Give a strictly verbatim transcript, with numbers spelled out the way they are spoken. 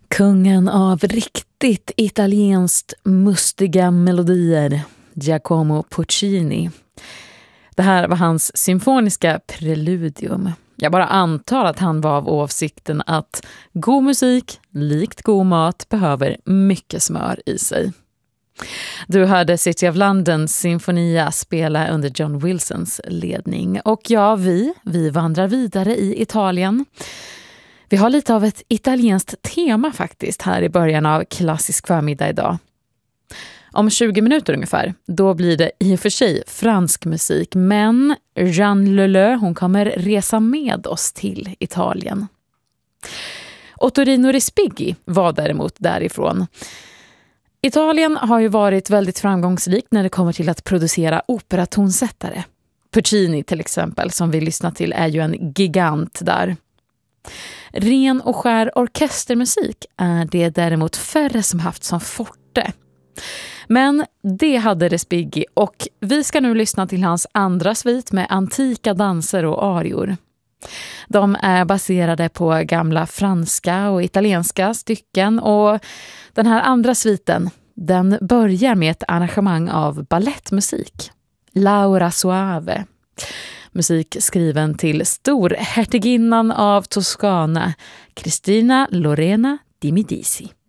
Kungen av riktigt italienskt mustiga melodier, Giacomo Puccini. Det här var hans symfoniska preludium. Jag bara antar att han var av åsikten att god musik, likt god mat, behöver mycket smör i sig. Du hörde City of London Sinfonia spela under John Wilsons ledning. Och ja, vi, vi vandrar vidare i Italien. Vi har lite av ett italienskt tema faktiskt här i början av klassisk förmiddag idag. Om tjugo minuter ungefär, då blir det i och för sig fransk musik, men Jeanne Leleu, hon kommer resa med oss till Italien. Ottorino Respighi var däremot därifrån. Italien har ju varit väldigt framgångsrikt när det kommer till att producera operatonsättare. Puccini till exempel, som vi lyssnar till, är ju en gigant där. Ren och skär orkestermusik är det däremot färre som haft som forte. Men det hade Respighi, och vi ska nu lyssna till hans andra svit med antika danser och arior. De är baserade på gamla franska och italienska stycken, och den här andra sviten, den börjar med ett arrangemang av ballettmusik. Laura Soave. Musik skriven till storhertiginnan av Toscana, Cristina Lorena di Medici.